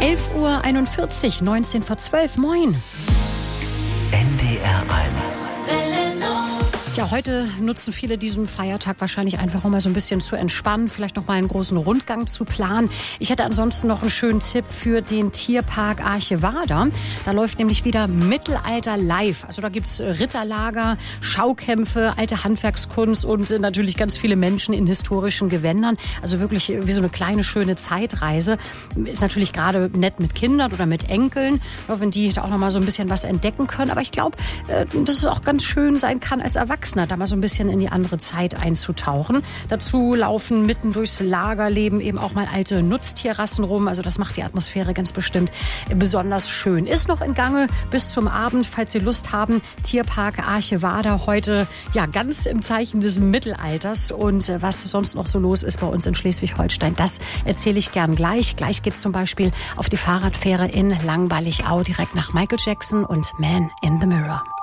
11:41 Uhr, 19 vor 12. Moin. NDR 1. Ja, heute nutzen viele diesen Feiertag wahrscheinlich einfach, um mal so ein bisschen zu entspannen, vielleicht noch mal einen großen Rundgang zu planen. Ich hätte ansonsten noch einen schönen Tipp für den Tierpark Archevada. Da läuft nämlich wieder Mittelalter live. Also da gibt's Ritterlager, Schaukämpfe, alte Handwerkskunst und natürlich ganz viele Menschen in historischen Gewändern. Also wirklich wie so eine kleine, schöne Zeitreise. Ist natürlich gerade nett mit Kindern oder mit Enkeln, wenn die da auch noch mal so ein bisschen was entdecken können. Aber ich glaube, dass es auch ganz schön sein kann als Erwachsener, da mal so ein bisschen in die andere Zeit einzutauchen. Dazu laufen mitten durchs Lagerleben eben auch mal alte Nutztierrassen rum. Also das macht die Atmosphäre ganz bestimmt besonders schön. Ist noch in Gange bis zum Abend, falls Sie Lust haben. Tierpark Archevada heute ja ganz im Zeichen des Mittelalters. Und was sonst noch so los ist bei uns in Schleswig-Holstein, das erzähle ich gern gleich. Gleich geht's zum Beispiel auf die Fahrradfähre in Langballigau direkt nach Michael Jackson und Man in the Mirror.